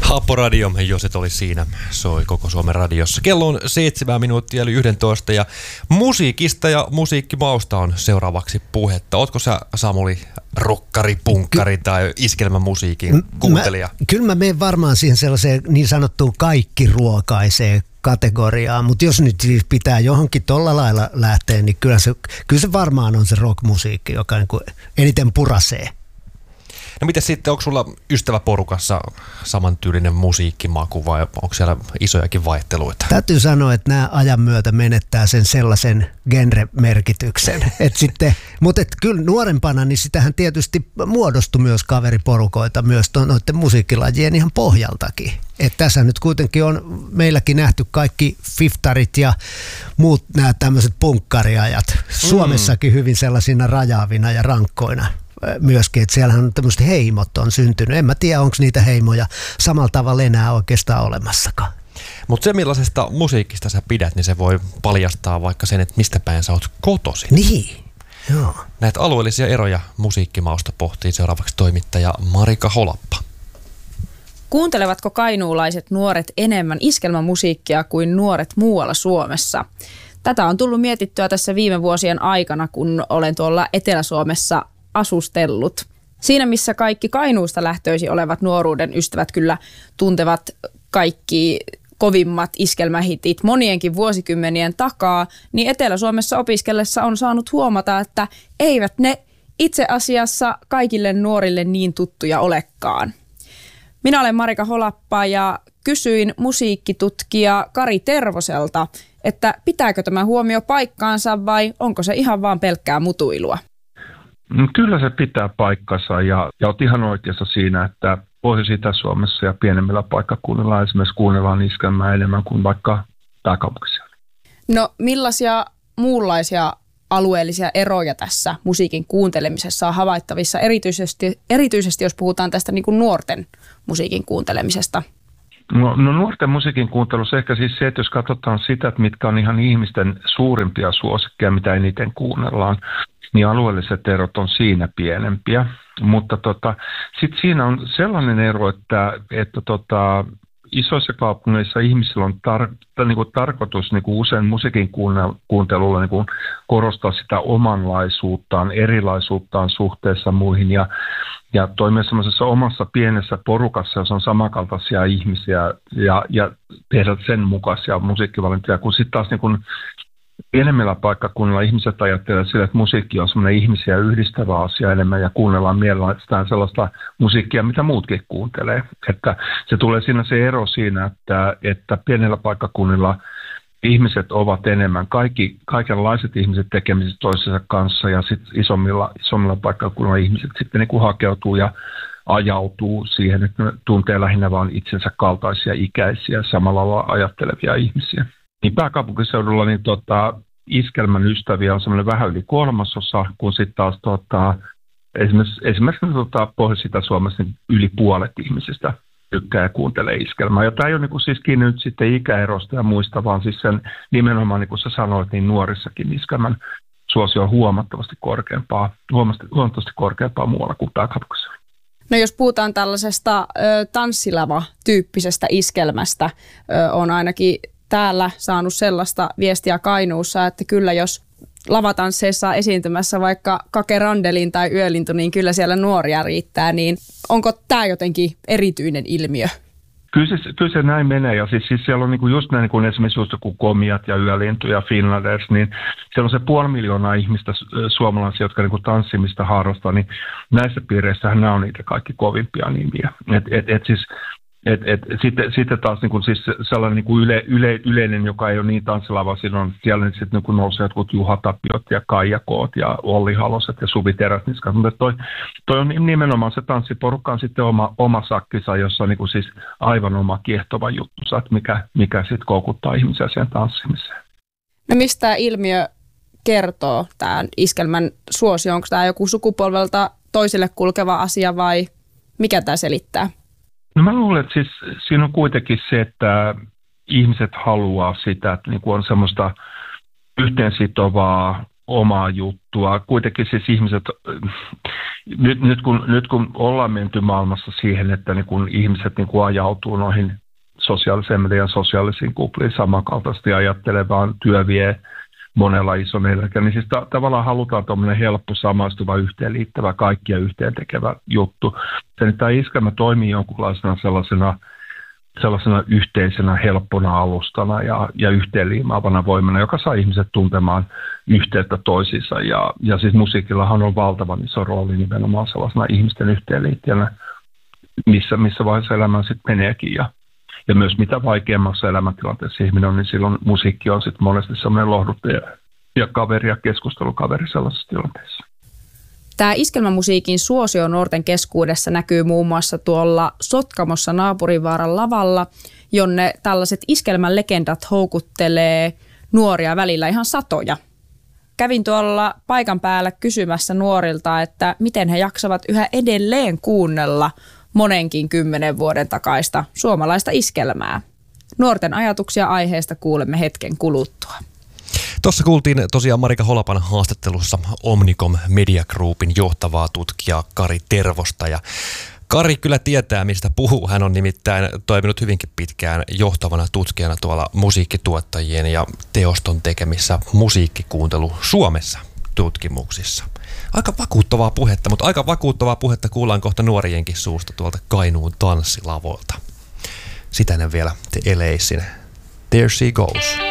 Hapo Radio, jos et olisi siinä, soi koko Suomen radiossa. Kello on 7 minuuttia eli 11 ja musiikista ja musiikkimausta on seuraavaksi puhetta. Ootko sä, Samuli, rokkari, punkkari tai iskelmämusiikin kuuntelija? Kyllä mä menen varmaan siihen sellaiseen niin sanottuun kaikkiruokaiseen kategoriaan, mutta jos nyt siis pitää johonkin tolla lailla lähteä, niin kyllä se varmaan on se rockmusiikki, joka niin kuin eniten purasee. No miten sitten, onko sulla ystäväporukassa samantyylinen musiikkimaku vai onko siellä isojakin vaihteluita? Täytyy sanoa, että nämä ajan myötä menettää sen sellaisen genre-merkityksen. Mutta kyllä nuorempana, niin sitähän tietysti muodostui myös kaveriporukoita myös noiden musiikkilajien ihan pohjaltakin. Että tässä nyt kuitenkin on meilläkin nähty kaikki fiftarit ja muut nämä tämmöiset punkkariajat. Suomessakin hyvin sellaisina rajaavina ja rankkoina. Myöskin, että siellähän on tämmöiset heimot on syntynyt. En mä tiedä, onko niitä heimoja samalla tavalla enää oikeastaan olemassakaan. Mutta se, millaisesta musiikista sä pidät, niin se voi paljastaa vaikka sen, että mistä päin sä oot kotoisin. Niin, joo. Näitä alueellisia eroja musiikkimausta pohtii seuraavaksi toimittaja Marika Holappa. Kuuntelevatko kainuulaiset nuoret enemmän iskelmämusiikkia kuin nuoret muualla Suomessa? Tätä on tullut mietittyä tässä viime vuosien aikana, kun olen tuolla Etelä-Suomessa asustellut. Siinä, missä kaikki Kainuusta lähtöisin olevat nuoruuden ystävät kyllä tuntevat kaikki kovimmat iskelmähitit monienkin vuosikymmenien takaa, niin Etelä-Suomessa opiskellessa on saanut huomata, että eivät ne itse asiassa kaikille nuorille niin tuttuja olekaan. Minä olen Marika Holappa ja kysyin musiikkitutkija Kari Tervoselta, että pitääkö tämä huomio paikkaansa vai onko se ihan vaan pelkkää mutuilua? Kyllä se pitää paikkansa ja olet ihan oikeassa siinä, että Pohjois-Itä-Suomessa ja pienemmillä paikkakunnilla esimerkiksi kuunnellaan iskelmää enemmän kuin vaikka pääkaupunkiseudulla. No millaisia muunlaisia alueellisia eroja tässä musiikin kuuntelemisessa on havaittavissa, erityisesti jos puhutaan tästä niin kuin nuorten musiikin kuuntelemisesta? No nuorten musiikin kuuntelussa ehkä siis se, että jos katsotaan sitä, että mitkä on ihan ihmisten suurimpia suosikkeja, mitä eniten kuunnellaan, niin alueelliset erot on siinä pienempiä. Mutta sitten siinä on sellainen ero, että isoissa kaupungeissa ihmisillä on tarkoitus usein musiikin kuuntelulla korostaa sitä omanlaisuuttaan, erilaisuuttaan suhteessa muihin ja toimia semmoisessa omassa pienessä porukassa, jossa on samankaltaisia ihmisiä ja tehdä sen mukaisia musiikkivalintoja, kun sitten taas pienemmillä paikkakunnilla ihmiset ajattelevat sillä, että musiikki on semmoinen ihmisiä yhdistävä asia enemmän ja kuunnellaan mielellään sellaista musiikkia, mitä muutkin kuuntelee. Että se tulee siinä se ero siinä, että pienellä paikkakunnilla ihmiset ovat enemmän, kaikenlaiset ihmiset tekemisissä toisensa kanssa ja sitten isommilla paikkakunnilla ihmiset sitten hakeutuu ja ajautuu siihen, että ne tuntee lähinnä vain itsensä kaltaisia ikäisiä samalla lailla ajattelevia ihmisiä. Niin pääkaupunkiseudulla iskelmän ystäviä on semmoinen vähän yli 1/3, kun sitten taas esimerkiksi Pohjois-Itä-Suomessa niin yli puolet ihmisistä tykkää ja kuuntelee iskelmää. Ja tämä ei ole siis kiinni nyt sitten ikäerosta ja muista, vaan siis sen nimenomaan, niin kuin sä sanoit, niin nuorissakin iskelmän suosio on huomattavasti korkeampaa muualla kuin pääkaupunkiseudulla. No jos puhutaan tällaisesta tanssilava-tyyppisestä iskelmästä, on ainakin täällä saanut sellaista viestiä Kainuussa, että kyllä jos lavatansseissa on esiintymässä vaikka Kake Randelin tai Yölintu, niin kyllä siellä nuoria riittää. Niin onko tämä jotenkin erityinen ilmiö? Kyllä se näin menee. Ja siis siellä on just näin, kun esimerkiksi just joku Komiat ja Yölintu ja Finlanders, niin siellä on se 500 000 ihmistä suomalaisia, jotka tanssimista harrastaa, niin näissä piireissähän nämä on niitä kaikki kovimpia nimiä. Sitten taas siis sellainen yleinen, joka ei ole niin tanssilava, siellä sitten nousee jotkut Juha Tapiot ja Kaija Koot ja Olli Haloset ja Suvi Teräsniskat. Mutta toi on nimenomaan se tanssiporukka on sitten oma sakkinsa, jossa on siis aivan oma kiehtova juttu, että mikä sitten koukuttaa ihmisiä siihen tanssimiseen. No mistä tämä ilmiö kertoo, tämä iskelmän suosio? Onko tämä joku sukupolvelta toiselle kulkeva asia vai mikä tämä selittää? No mä luulen, että siis siinä on kuitenkin se, että ihmiset haluaa sitä, että on semmoista yhteensitovaa omaa juttua. Kuitenkin siis ihmiset, nyt kun ollaan menty maailmassa siihen, että niin kun ihmiset niin kun ajautuu noihin sosiaalisen median sosiaalisiin kupliin samankaltaisesti ajattelevaan, työ vie monella ison energiaa, niin siis tavallaan halutaan tuommoinen helppo, samaistuva, yhteenliittävä, kaikkia yhteentekevä juttu. Tämä iskelmä toimii jonkunlaisena sellaisena yhteisenä, helppona alustana ja yhteenliimaavana voimana, joka saa ihmiset tuntemaan yhteyttä toisiinsa. Ja siis musiikillahan on valtavan iso rooli nimenomaan sellaisena ihmisten yhteenliittäjänä, missä vaiheessa elämään sitten meneekin. Ja myös mitä vaikeammassa elämäntilanteessa ihminen on, niin silloin musiikki on sitten monesti sellainen lohduttaja ja kaveri ja keskustelukaveri sellaisessa tilanteessa. Tämä iskelmämusiikin suosio nuorten keskuudessa näkyy muun muassa tuolla Sotkamossa Naapurinvaaran lavalla, jonne tällaiset iskelmän legendat houkuttelee nuoria välillä ihan satoja. Kävin tuolla paikan päällä kysymässä nuorilta, että miten he jaksavat yhä edelleen kuunnella monenkin 10 vuoden takaista suomalaista iskelmää. Nuorten ajatuksia aiheesta kuulemme hetken kuluttua. Tuossa kuultiin tosiaan Marika Holapan haastattelussa Omnicom Media Groupin johtavaa tutkijaa Kari Tervosta. Ja Kari kyllä tietää, mistä puhuu. Hän on nimittäin toiminut hyvinkin pitkään johtavana tutkijana tuolla musiikkituottajien ja teoston tekemissä musiikkikuuntelu Suomessa tutkimuksissa. Aika vakuuttavaa puhetta, mutta aika vakuuttavaa puhetta kuullaan kohta nuorienkin suusta tuolta Kainuun tanssilavolta. Sitä ennen vielä The LA:sin There She Goes.